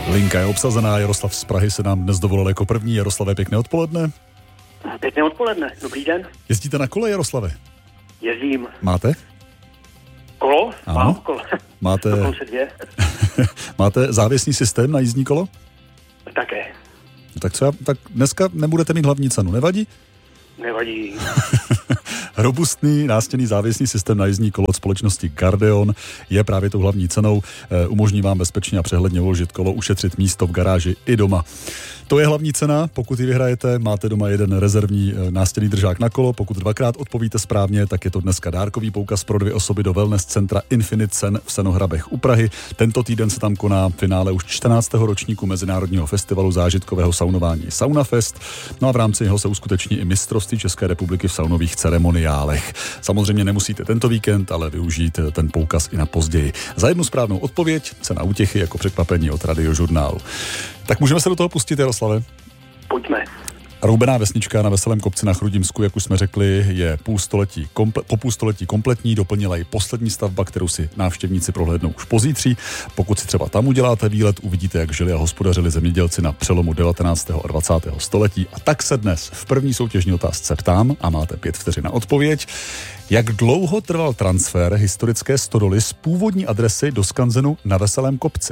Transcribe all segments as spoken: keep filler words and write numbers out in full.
Linka je obsazená, Jaroslav z Prahy se nám dnes dovolil jako první. Jaroslave, pěkné odpoledne. Pěkné odpoledne, dobrý den. Jezdíte na kole, Jaroslave? Jezdím. Máte? Kolo? Ano. Mám kolo. Máte... Dokonce dvě. Máte závěsný systém na jízdní kolo? Také. Tak co já, tak dneska nebudete mít hlavní cenu, nevadí? Nevadí. Robustný nástěnný závěsný systém na jízdní kolo od společnosti Gardeon je právě tou hlavní cenou. E, umožní vám bezpečně a přehledně uložit kolo, ušetřit místo v garáži i doma. To je hlavní cena, pokud ji vyhrajete, máte doma jeden rezervní nástěnný držák na kolo, pokud dvakrát odpovíte správně, tak je to dneska dárkový poukaz pro dvě osoby do wellness centra Infinite Sen v Senohrabech u Prahy. Tento týden se tam koná finále už čtrnáctého ročníku Mezinárodního festivalu zážitkového saunování Saunafest. No a v rámci něho se uskuteční i mistrovství České republiky v saunových ceremoniálech. Samozřejmě nemusíte tento víkend, ale využít ten poukaz i na později. Za jednu správnou odpověď cena útěchy jako překvapení od Radiožurnálu. Tak můžeme se do toho pustit, Jaroslave? Pojďme. Roubená vesnička na Veselém kopci na Chrudimsku, jak už jsme řekli, je půlstoletí komple- po půlstoletí kompletní, doplnila i poslední stavba, kterou si návštěvníci prohlédnou už pozítří. Pokud si třeba tam uděláte výlet, uvidíte, jak žili a hospodařili zemědělci na přelomu devatenáctého a dvacátého století. A tak se dnes v první soutěžní otázce ptám, a máte pět vteřin na odpověď, jak dlouho trval transfer historické stodoly z původní adresy do skanzenu na Veselém kopci?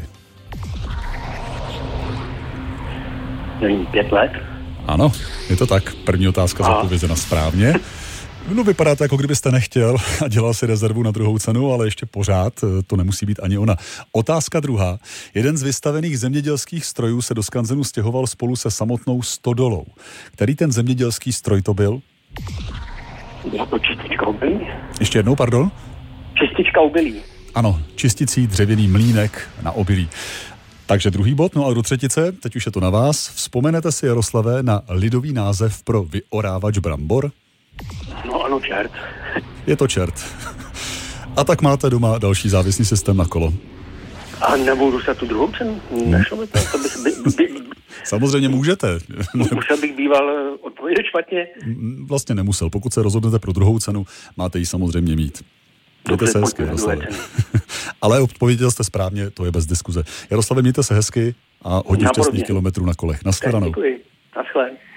Nevím, pět let. Ano, je to tak. První otázka zodpovězena správně. No, vypadá to, jako kdybyste nechtěl a dělal si rezervu na druhou cenu, ale ještě pořád to nemusí být ani ona. Otázka druhá. Jeden z vystavených zemědělských strojů se do skanzenu stěhoval spolu se samotnou stodolou. Který ten zemědělský stroj to byl? Byla to čistička obilí? Ještě jednou, pardon? Čistička obilí. Ano, čisticí dřevěný mlýnek na obilí. Takže druhý bod, no a do třetice, teď už je to na vás. Vzpomenete si, Jaroslave, na lidový název pro vyorávač brambor? No ano, čert. Je to čert. A tak máte doma další závěsný systém na kolo. A nebudu se tu druhou cenu? Nešlo by to? to by, by, by, Samozřejmě můžete. Musel bych býval odpovědět špatně? Vlastně nemusel. Pokud se rozhodnete pro druhou cenu, máte ji samozřejmě mít. Mějte se hezky, Jaroslave. Ale odpověděl jste správně, to je bez diskuze. Jaroslave, mějte se hezky a hodně šťastných kilometrů na kolech. Naschledanou. Děkuji. Naschle.